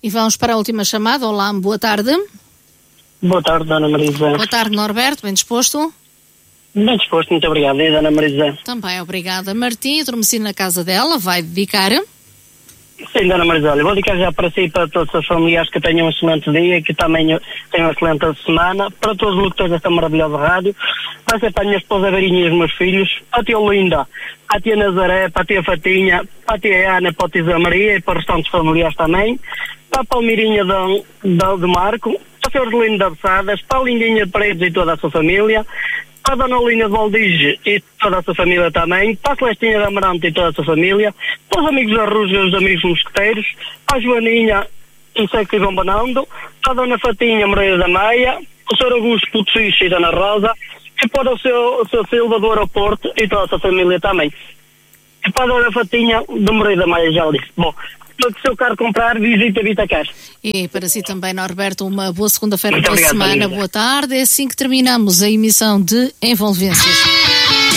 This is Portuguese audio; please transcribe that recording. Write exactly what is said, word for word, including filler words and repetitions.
E vamos para a última chamada. Olá, boa tarde. Boa tarde, Dona Marisa. Boa tarde, Norberto, bem disposto? Bem disposto, muito obrigado. E Dona Marisa? Também obrigada. Martim, adormeci na casa dela, vai dedicar? Sim, Dona Marisa, olha, vou dedicar já para si e para todos os familiares que tenham um excelente dia, que também tenham uma excelente semana, para todos os locutores desta maravilhosa rádio, vai ser para a minha esposa Verinha e os meus filhos, para a tia Olinda, para a tia Nazaré, para a tia Fatinha, para a tia Ana, para a tia Maria e para os restantes familiares também, para a Palmeirinha de, de, de Marco, para o senhor Delino de Abessadas, para a Lindinha Paredes e toda a sua família, para a Dona Olinda de Valdige e toda a sua família também, para a Celestinha de Amarante e toda a sua família, para os amigos da Rusga e os amigos mosqueteiros, para a Joaninha e Sexy Vão Banando, para a Dona Fatinha Moreira da Maia, o senhor Augusto Putuxi e Dona Rosa, e para o seu, o seu Silva do Aeroporto e toda a sua família também. E para a Dona Fatinha de Moreira da Maia, já disse. Bom, para o seu carro comprar, visita Vitacar. E para si também, Norberto, uma boa segunda-feira, Muito boa obrigado, semana, Marisa. boa tarde. É assim que terminamos a emissão de Envolvências.